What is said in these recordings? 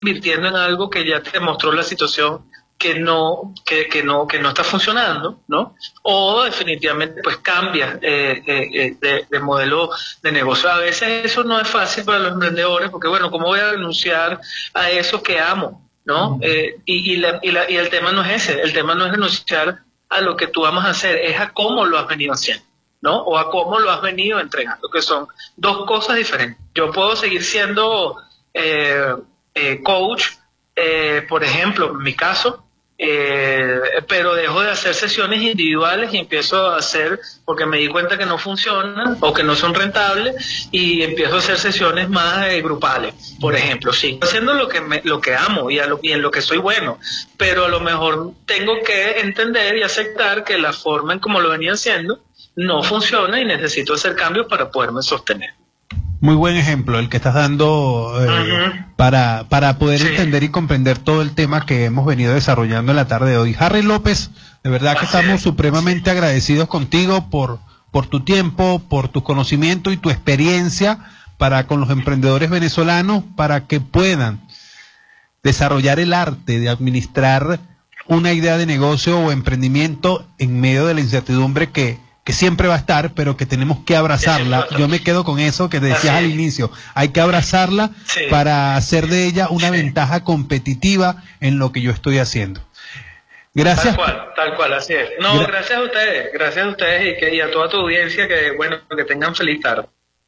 invirtiendo en algo que ya te demostró la situación que no está funcionando, ¿no? O definitivamente pues cambias de modelo de negocio. A veces eso no es fácil para los emprendedores, porque bueno, ¿cómo voy a renunciar a eso que amo, ¿no? Y el tema no es ese, el tema no es renunciar a lo que tú amas hacer, es a cómo lo has venido haciendo, ¿no? O a cómo lo has venido entregando, que son dos cosas diferentes. Yo puedo seguir siendo coach, por ejemplo, en mi caso, pero dejo de hacer sesiones individuales y empiezo a hacer, porque me di cuenta que no funcionan o que no son rentables, y empiezo a hacer sesiones más grupales, por ejemplo. Sigo haciendo lo que amo y en lo que soy bueno, pero a lo mejor tengo que entender y aceptar que la forma en como lo venía haciendo no funciona y necesito hacer cambios para poderme sostener. Muy buen ejemplo el que estás dando para poder entender y comprender todo el tema que hemos venido desarrollando en la tarde de hoy. Harry López, de verdad que estamos supremamente agradecidos contigo por tu tiempo, por tu conocimiento y tu experiencia para con los emprendedores venezolanos, para que puedan desarrollar el arte de administrar una idea de negocio o emprendimiento en medio de la incertidumbre que siempre va a estar, pero que tenemos que abrazarla. Yo me quedo con eso que decías al inicio, hay que abrazarla para hacer de ella una ventaja competitiva en lo que yo estoy haciendo. Gracias. Tal cual, así es. No, gracias a ustedes y a toda tu audiencia, que tengan feliz tarde.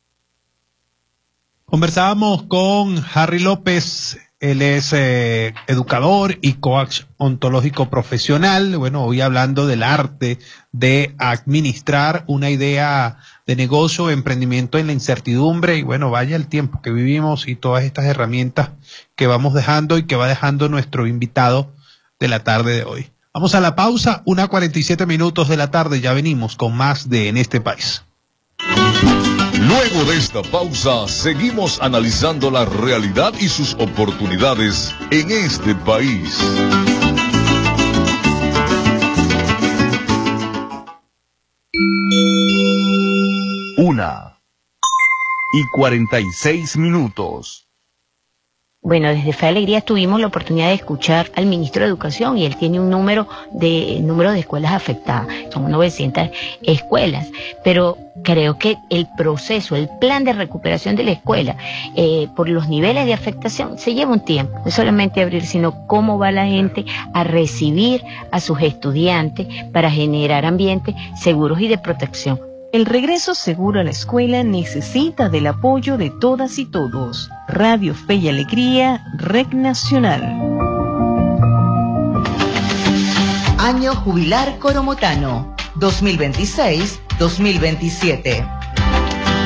Conversábamos con Harry López. Él es educador y coach ontológico profesional. Bueno, hoy hablando del arte de administrar una idea de negocio, emprendimiento en la incertidumbre. Y bueno, vaya el tiempo que vivimos y todas estas herramientas que vamos dejando y que va dejando nuestro invitado de la tarde de hoy. Vamos a la pausa, 1:47 de la tarde. Ya venimos con más de En este País. Luego de esta pausa, seguimos analizando la realidad y sus oportunidades en este país. Una y 46 minutos. Bueno, desde Fe Alegría tuvimos la oportunidad de escuchar al ministro de Educación y él tiene un número de escuelas afectadas, son 900 escuelas, pero creo que el proceso, el plan de recuperación de la escuela, por los niveles de afectación, se lleva un tiempo, no solamente abrir, sino cómo va la gente a recibir a sus estudiantes para generar ambientes seguros y de protección. El regreso seguro a la escuela necesita del apoyo de todas y todos. Radio Fe y Alegría, Red Nacional. Año Jubilar Coromotano, 2026-2027.